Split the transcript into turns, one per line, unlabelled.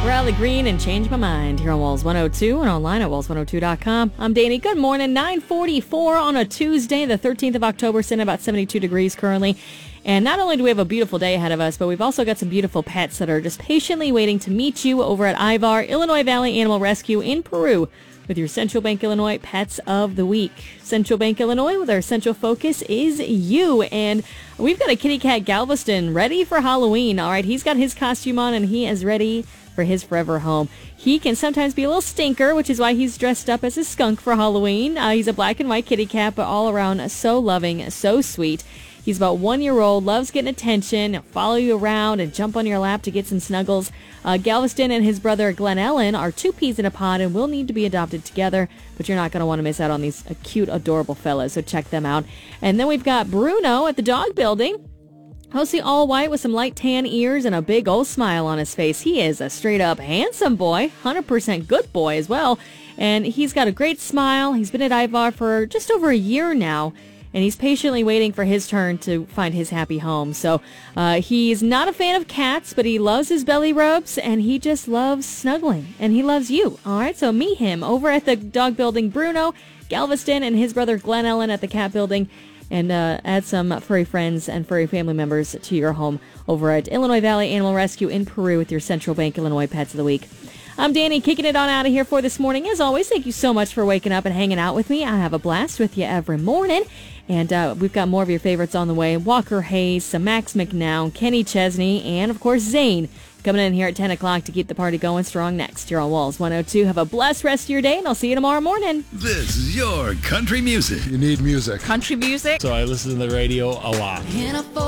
Riley Green and Change My Mind here on Walls 102 and online at walls102.com. I'm Danny. Good morning. 9:44 on a Tuesday, the 13th of October, sitting about 72 degrees currently. And not only do we have a beautiful day ahead of us, but we've also got some beautiful pets that are just patiently waiting to meet you over at Ivar, Illinois Valley Animal Rescue in Peru with your Central Bank Illinois Pets of the Week. Central Bank Illinois, with our central focus, is you. And we've got a kitty cat Galveston ready for Halloween. All right, he's got his costume on and he is ready for his forever home. He can sometimes be a little stinker, which is why he's dressed up as a skunk for Halloween. He's a black and white kitty cat, but all around so loving, so sweet. He's about 1 year old, loves getting attention, follow you around and jump on your lap to get some snuggles. Galveston and his brother Glen Ellen are two peas in a pod and will need to be adopted together, but you're not going to want to miss out on these cute, adorable fellas, so check them out. And then we've got Bruno at the dog building. Mostly all white with some light tan ears and a big old smile on his face. He is a straight up handsome boy, 100% good boy as well. And he's got a great smile. He's been at Ivar for just over a year now. And he's patiently waiting for his turn to find his happy home. So he's not a fan of cats, but he loves his belly rubs, and he just loves snuggling. And he loves you. All right, so meet him over at the dog building, Bruno, Galveston, and his brother Glen Ellen at the cat building. And add some furry friends and furry family members to your home over at Illinois Valley Animal Rescue in Peru with your Central Bank Illinois Pets of the Week. I'm Danny, kicking it on out of here for this morning. As always, thank you so much for waking up and hanging out with me. I have a blast with you every morning. And we've got more of your favorites on the way. Walker Hayes, some Max McNown, Kenny Chesney, and, of course, Zane coming in here at 10 o'clock to keep the party going strong next. You're on Walls 102. Have a blessed rest of your day, and I'll see you tomorrow morning.
This is your country music.
You need music.
Country music?
So I listen to the radio a lot.